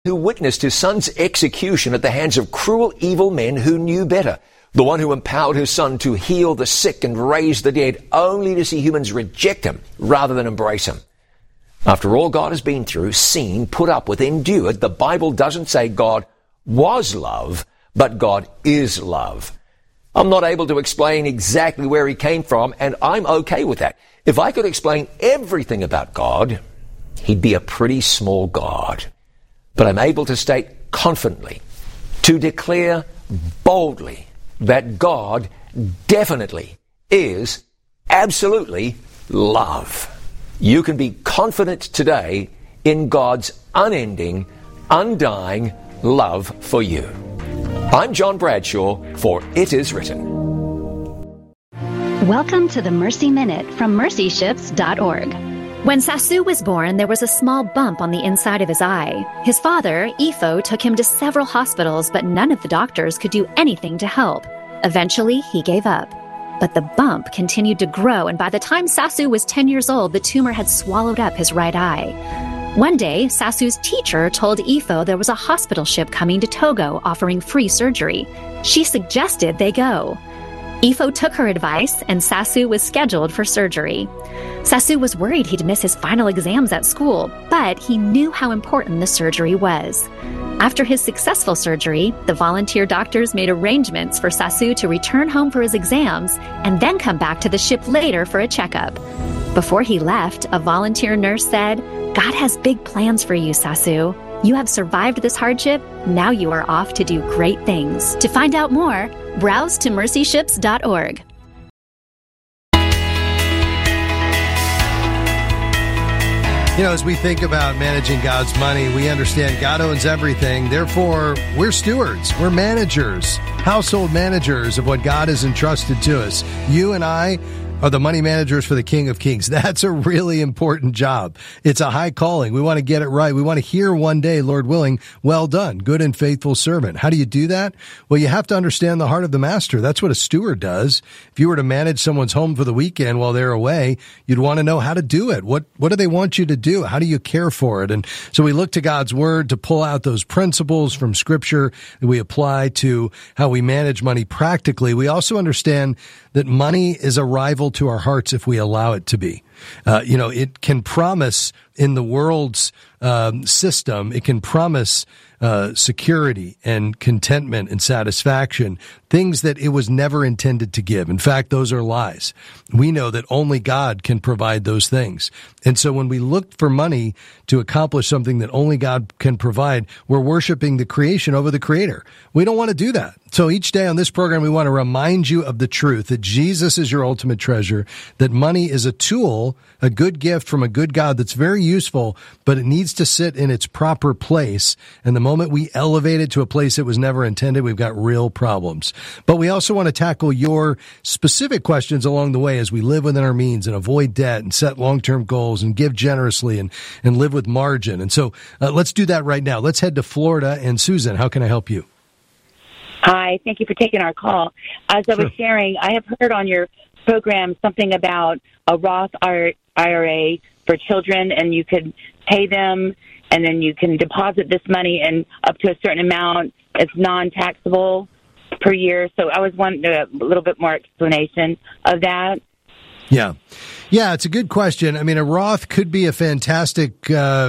who witnessed his son's execution at the hands of cruel, evil men who knew better. The one who empowered his son to heal the sick and raise the dead, only to see humans reject him rather than embrace him. After all God has been through, seen, put up with, endured, the Bible doesn't say God was love, but God is love. I'm not able to explain exactly where he came from, and I'm okay with that. If I could explain everything about God, he'd be a pretty small God. But I'm able to state confidently, to declare boldly, that God definitely is absolutely love. You can be confident today in God's unending, undying love for you. I'm John Bradshaw for It Is Written. Welcome to the Mercy Minute from mercyships.org. When Sasu was born, there was a small bump on the inside of his eye. His father, Ifo, took him to several hospitals, but none of the doctors could do anything to help. Eventually, he gave up. But the bump continued to grow, and by the time Sasu was 10 years old, the tumor had swallowed up his right eye. One day, Sasu's teacher told Ifo there was a hospital ship coming to Togo offering free surgery. She suggested they go. Ifo took her advice, and Sasu was scheduled for surgery. Sasu was worried he'd miss his final exams at school, but he knew how important the surgery was. After his successful surgery, the volunteer doctors made arrangements for Sasu to return home for his exams and then come back to the ship later for a checkup. Before he left, a volunteer nurse said, "God has big plans for you, Sasu. You have survived this hardship. Now you are off to do great things." To find out more, browse to mercyships.org. You know, as we think about managing God's money, we understand God owns everything. Therefore, we're stewards. We're managers, household managers of what God has entrusted to us. You and I are the money managers for the King of Kings. That's a really important job. It's a high calling. We want to get it right. We want to hear one day, Lord willing, well done, good and faithful servant. How do you do that? Well, you have to understand the heart of the master. That's what a steward does. If you were to manage someone's home for the weekend while they're away, you'd want to know how to do it. What do they want you to do? How do you care for it? And so we look to God's word to pull out those principles from Scripture that we apply to how we manage money practically. We also understand that money is a rival to our hearts if we allow it to be. It can promise in the world's system, it can promise security and contentment and satisfaction, things that it was never intended to give. In fact, those are lies. We know that only God can provide those things. And so when we look for money to accomplish something that only God can provide, we're worshiping the creation over the creator. We don't want to do that. So each day on this program, we want to remind you of the truth that Jesus is your ultimate treasure, that money is a tool, a good gift from a good God that's very useful, but it needs to sit in its proper place. And the moment we elevate it to a place it was never intended, we've got real problems. But we also want to tackle your specific questions along the way as we live within our means and avoid debt and set long-term goals and give generously and live with margin. And so let's do that right now. Let's head to Florida. And Susan, how can I help you? Hi, thank you for taking our call. As I was sharing, I have heard on your program something about a Roth IRA for children, and you could pay them, and then you can deposit this money, and up to a certain amount, it's non-taxable per year. So I was wanting a little bit more explanation of that. Yeah, it's a good question. I mean, a Roth could be a fantastic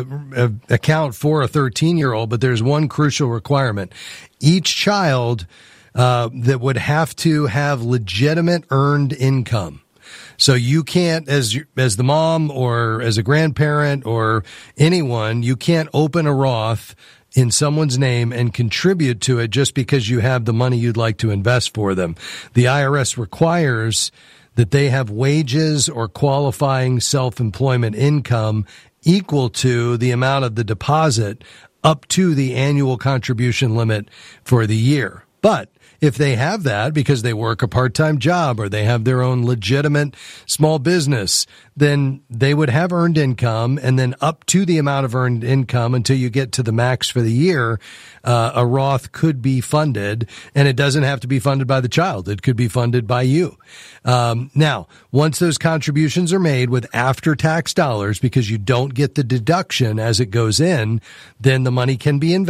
account for a 13-year-old, but there's one crucial requirement. Each child that would have to have legitimate earned income. So you can't, as the mom or as a grandparent or anyone, you can't open a Roth in someone's name and contribute to it just because you have the money you'd like to invest for them. The IRS requires that they have wages or qualifying self-employment income equal to the amount of the deposit up to the annual contribution limit for the year. But If they have that because they work a part-time job or they have their own legitimate small business, then they would have earned income, and then up to the amount of earned income until you get to the max for the year, a Roth could be funded, and it doesn't have to be funded by the child. It could be funded by you. Now, once those contributions are made with after-tax dollars, because you don't get the deduction as it goes in, then the money can be invested